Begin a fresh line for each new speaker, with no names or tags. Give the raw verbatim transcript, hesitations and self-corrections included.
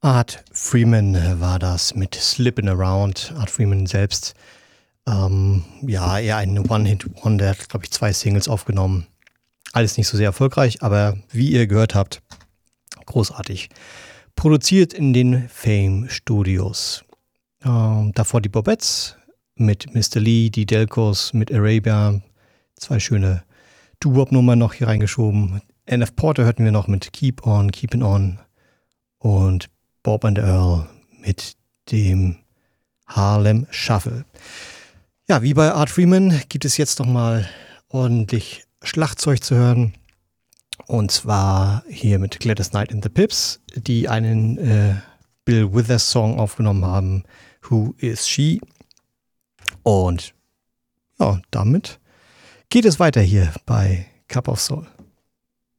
Art Freeman war das mit Slippin' Around. Art Freeman selbst, ähm, ja, eher ein One-Hit-Wonder. Der hat, glaube ich, zwei Singles aufgenommen. Alles nicht so sehr erfolgreich, aber wie ihr gehört habt, großartig. Produziert in den Fame Studios. Ähm, davor die Bobettes mit Mister Lee, die Delcos mit Arabia. Zwei schöne Doo-Wop-Nummern noch hier reingeschoben. N F Porter hörten wir noch mit Keep On, Keepin' On. Und Bob and Earl mit dem Harlem Shuffle. Ja, wie bei Art Freeman gibt es jetzt noch mal ordentlich Schlagzeug zu hören. Und zwar hier mit Gladys Knight and the Pips, die einen äh, Bill Withers Song aufgenommen haben, Who Is She? Und ja, damit geht es weiter hier bei Cup of Soul.